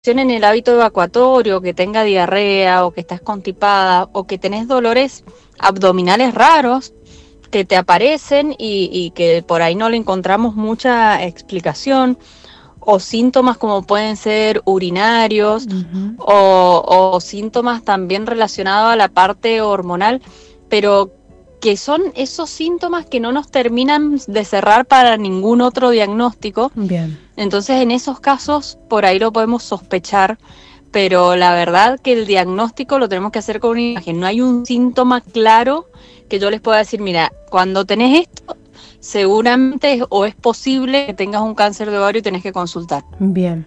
en el hábito evacuatorio, que tenga diarrea o que estás constipada o que tenés dolores abdominales raros que te aparecen y que por ahí no le encontramos mucha explicación, o síntomas como pueden ser urinarios o síntomas también relacionados a la parte hormonal, pero que son esos síntomas que no nos terminan de cerrar para ningún otro diagnóstico. Bien. Entonces, en esos casos, por ahí lo podemos sospechar, pero la verdad que el diagnóstico lo tenemos que hacer con una imagen. No hay un síntoma claro que yo les pueda decir, mira, cuando tenés esto, seguramente o es posible que tengas un cáncer de ovario y tenés que consultar. Bien,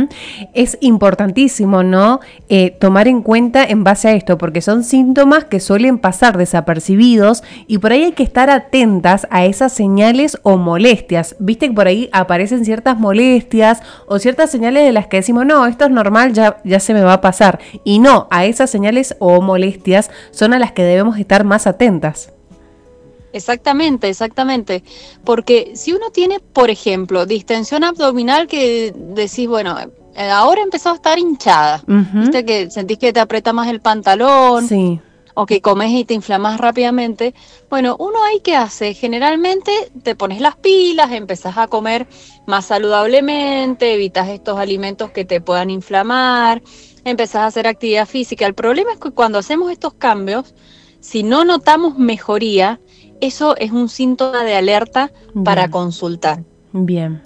es importantísimo, ¿no? Tomar en cuenta en base a esto, porque son síntomas que suelen pasar desapercibidos y por ahí hay que estar atentas a esas señales o molestias. Viste que por ahí aparecen ciertas molestias o ciertas señales de las que decimos, no, esto es normal, ya se me va a pasar. Y no, a esas señales o molestias son a las que debemos estar más atentas. Exactamente, porque si uno tiene, por ejemplo, distensión abdominal que decís, bueno, ahora empezó a estar hinchada, viste que sentís que te aprieta más el pantalón, sí, o que comes y te inflamas rápidamente, bueno, uno ahí ¿qué hace? Generalmente te pones las pilas, empezás a comer más saludablemente, evitas estos alimentos que te puedan inflamar, empezás a hacer actividad física. El problema es que cuando hacemos estos cambios, si no notamos mejoría, eso es un síntoma de alerta para consultar. Bien.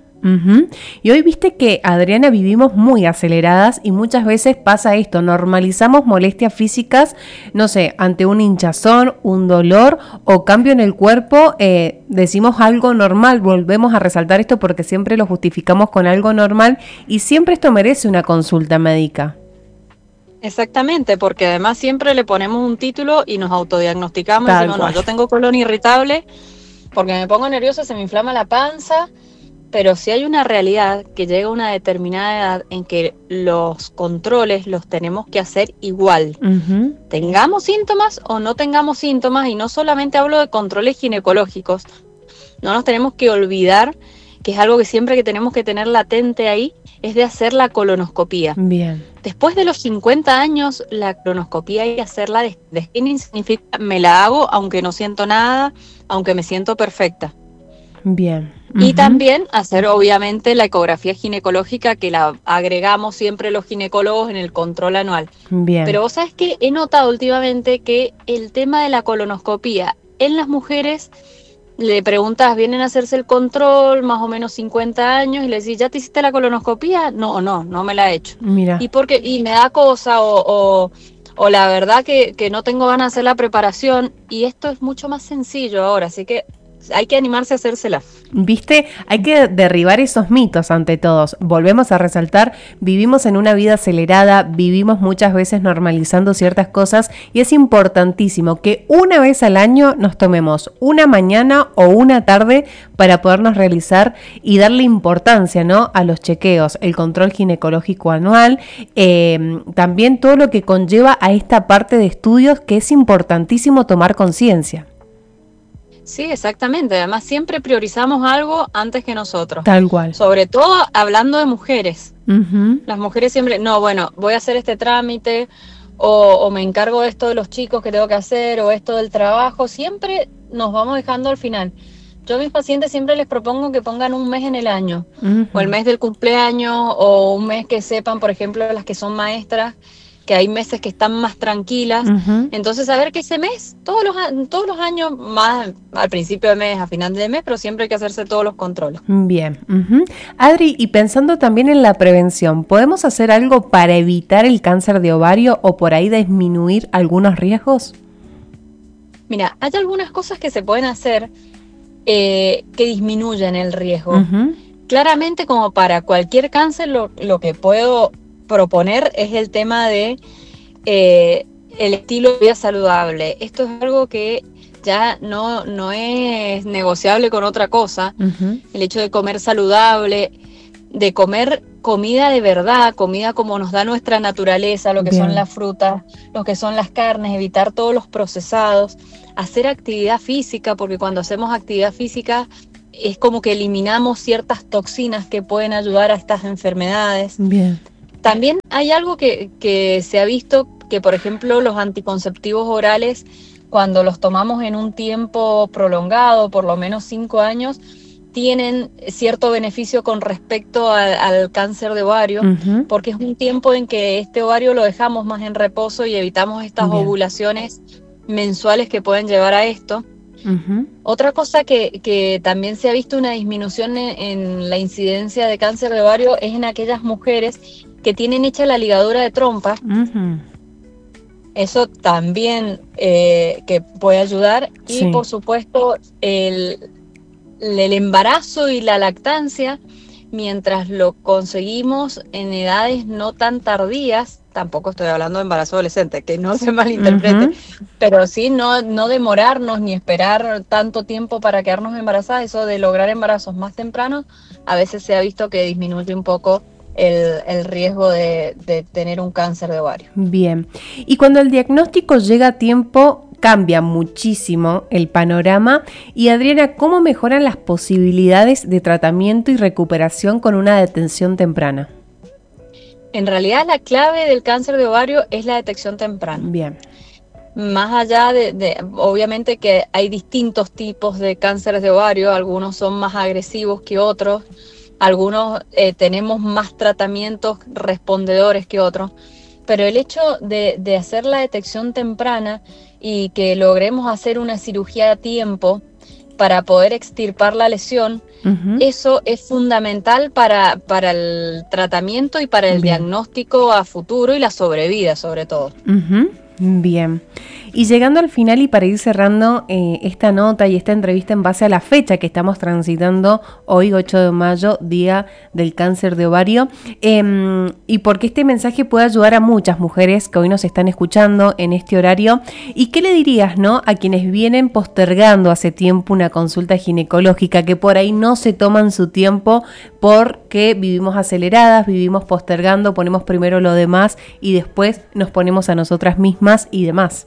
Y hoy viste que, Adriana, vivimos muy aceleradas y muchas veces pasa esto, normalizamos molestias físicas, no sé, ante un hinchazón, un dolor o cambio en el cuerpo, decimos algo normal, volvemos a resaltar esto porque siempre lo justificamos con algo normal y siempre esto merece una consulta médica. Exactamente, porque además siempre le ponemos un título y nos autodiagnosticamos y decimos, no, yo tengo colon irritable porque me pongo nerviosa, se me inflama la panza, pero si hay una realidad que llega a una determinada edad en que los controles los tenemos que hacer igual, tengamos síntomas o no tengamos síntomas, y no solamente hablo de controles ginecológicos, no nos tenemos que olvidar que es algo que siempre que tenemos que tener latente ahí, es de hacer la colonoscopía. Bien. Después de los 50 años, la colonoscopía hay que hacerla de screening, significa me la hago aunque no siento nada, aunque me siento perfecta. Bien. Y también hacer obviamente la ecografía ginecológica, que la agregamos siempre los ginecólogos en el control anual. Bien. Pero vos sabés que he notado últimamente que el tema de la colonoscopía en las mujeres, le preguntas, vienen a hacerse el control, más o menos 50 años, y le decís, ¿ya te hiciste la colonoscopía? No me la he hecho. Mira. Y me da cosa o la verdad que no tengo ganas de hacer la preparación, y esto es mucho más sencillo ahora, así que hay que animarse a hacérsela. ¿Viste? Hay que derribar esos mitos ante todos. Volvemos a resaltar, vivimos en una vida acelerada, vivimos muchas veces normalizando ciertas cosas y es importantísimo que una vez al año nos tomemos una mañana o una tarde para podernos realizar y darle importancia, ¿no?, a los chequeos, el control ginecológico anual, también todo lo que conlleva a esta parte de estudios que es importantísimo tomar conciencia. Sí, exactamente. Además, siempre priorizamos algo antes que nosotros. Tal cual. Sobre todo hablando de mujeres. Las mujeres siempre, no, bueno, voy a hacer este trámite o me encargo de esto de los chicos que tengo que hacer o esto del trabajo. Siempre nos vamos dejando al final. Yo a mis pacientes siempre les propongo que pongan un mes en el año, o el mes del cumpleaños, o un mes que sepan, por ejemplo, las que son maestras, que hay meses que están más tranquilas. Entonces, saber que ese mes, todos los años, más al principio de mes, a final de mes, pero siempre hay que hacerse todos los controles. Bien. Adri, y pensando también en la prevención, ¿podemos hacer algo para evitar el cáncer de ovario o por ahí disminuir algunos riesgos? Mira, hay algunas cosas que se pueden hacer que disminuyen el riesgo. Claramente, como para cualquier cáncer, lo que puedo proponer es el tema de el estilo de vida saludable. Esto es algo que ya no es negociable con otra cosa. El hecho de comer saludable, de comer comida de verdad, comida como nos da nuestra naturaleza, lo que son las frutas, lo que son las carnes, evitar todos los procesados, hacer actividad física, porque cuando hacemos actividad física es como que eliminamos ciertas toxinas que pueden ayudar a estas enfermedades. También hay algo que se ha visto, que por ejemplo los anticonceptivos orales, cuando los tomamos en un tiempo prolongado, por lo menos 5 años, tienen cierto beneficio con respecto al cáncer de ovario, porque es un tiempo en que este ovario lo dejamos más en reposo y evitamos estas ovulaciones mensuales que pueden llevar a esto. Otra cosa que también se ha visto una disminución en la incidencia de cáncer de ovario es en aquellas mujeres que tienen hecha la ligadura de trompa. Eso también que puede ayudar. Y por supuesto el embarazo y la lactancia, mientras lo conseguimos en edades no tan tardías, tampoco estoy hablando de embarazo adolescente, que no se malinterprete, pero sí no demorarnos ni esperar tanto tiempo para quedarnos embarazadas. Eso de lograr embarazos más tempranos, a veces se ha visto que disminuye un poco el riesgo de tener un cáncer de ovario. Bien, y cuando el diagnóstico llega a tiempo, cambia muchísimo el panorama. Y Adriana, ¿cómo mejoran las posibilidades de tratamiento y recuperación con una detección temprana? En realidad la clave del cáncer de ovario es la detección temprana. Bien. Más allá obviamente que hay distintos tipos de cánceres de ovario, algunos son más agresivos que otros, algunos tenemos más tratamientos respondedores que otros, pero el hecho de hacer la detección temprana y que logremos hacer una cirugía a tiempo para poder extirpar la lesión, eso es fundamental para el tratamiento y para el diagnóstico a futuro y la sobrevida sobre todo. Bien, y llegando al final y para ir cerrando esta nota y esta entrevista en base a la fecha que estamos transitando hoy, 8 de mayo, Día del Cáncer de Ovario, y porque este mensaje puede ayudar a muchas mujeres que hoy nos están escuchando en este horario. ¿Y qué le dirías, a quienes vienen postergando hace tiempo una consulta ginecológica, que por ahí no se toman su tiempo porque vivimos aceleradas, vivimos postergando, ponemos primero lo demás y después nos ponemos a nosotras mismas y demás?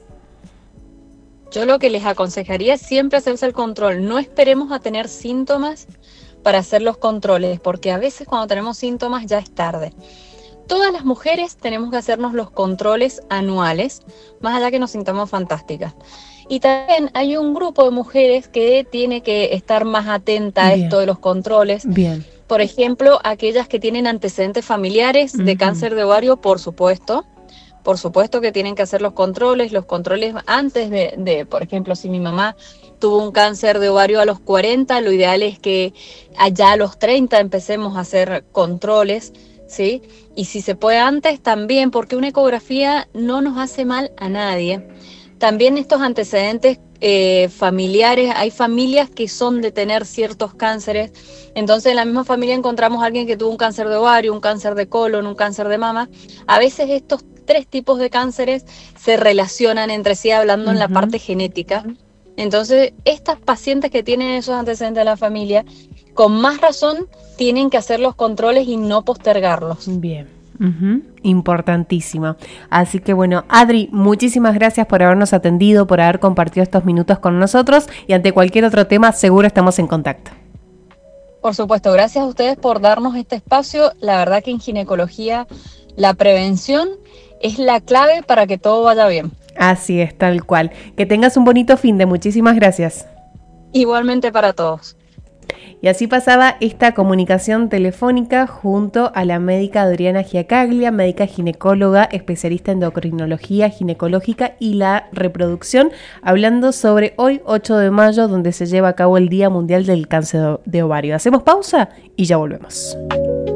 Yo lo que les aconsejaría es siempre hacerse el control. No esperemos a tener síntomas para hacer los controles, porque a veces cuando tenemos síntomas ya es tarde. Todas las mujeres tenemos que hacernos los controles anuales, más allá que nos sintamos fantásticas. Y también hay un grupo de mujeres que tiene que estar más atenta a esto de los controles. Por ejemplo, aquellas que tienen antecedentes familiares de cáncer de ovario, por supuesto que tienen que hacer los controles antes de, por ejemplo, si mi mamá tuvo un cáncer de ovario a los 40, lo ideal es que allá a los 30 empecemos a hacer controles, ¿sí? Y si se puede antes también, porque una ecografía no nos hace mal a nadie. También estos antecedentes familiares, hay familias que son de tener ciertos cánceres, entonces en la misma familia encontramos a alguien que tuvo un cáncer de ovario, un cáncer de colon, un cáncer de mama. A veces estos 3 tipos de cánceres se relacionan entre sí hablando en la parte genética. Entonces estas pacientes que tienen esos antecedentes de la familia, con más razón tienen que hacer los controles y no postergarlos. Bien. Importantísimo. Así que bueno, Adri, muchísimas gracias por habernos atendido, por haber compartido estos minutos con nosotros, y ante cualquier otro tema seguro estamos en contacto. Por supuesto, gracias a ustedes por darnos este espacio. La verdad que en ginecología la prevención es la clave para que todo vaya bien. Así es, tal cual. Que tengas un bonito fin de. Muchísimas gracias. Igualmente para todos. Y así pasaba esta comunicación telefónica junto a la médica Adriana Giacaglia, médica ginecóloga, especialista en endocrinología ginecológica y la reproducción, hablando sobre hoy 8 de mayo, donde se lleva a cabo el Día Mundial del Cáncer de Ovario. Hacemos pausa y ya volvemos.